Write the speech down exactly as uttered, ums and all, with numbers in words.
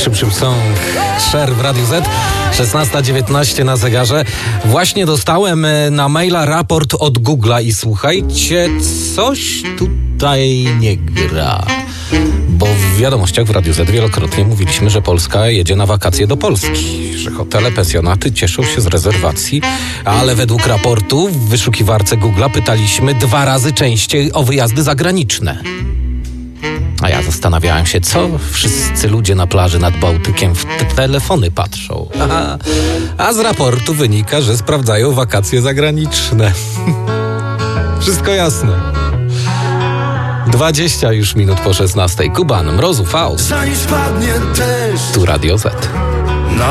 najszybszy song Cher w Radiu Z. szesnasta dziewiętnaście na zegarze. Właśnie dostałem na maila raport od Google'a i słuchajcie, coś tutaj nie gra. Bo w wiadomościach w Radiu Z wielokrotnie mówiliśmy, że Polska jedzie na wakacje do Polski, że hotele, pensjonaty cieszą się z rezerwacji, ale według raportu w wyszukiwarce Google'a pytaliśmy dwa razy częściej o wyjazdy zagraniczne. A ja zastanawiałem się, co wszyscy ludzie na plaży nad Bałtykiem w te telefony patrzą. Aha. A z raportu wynika, że sprawdzają wakacje zagraniczne. Wszystko jasne. dwadzieścia już minut po szesnastej. Kuban, Mrozu, Faust. Zanim spadnie deszcz, Tu Radio Z.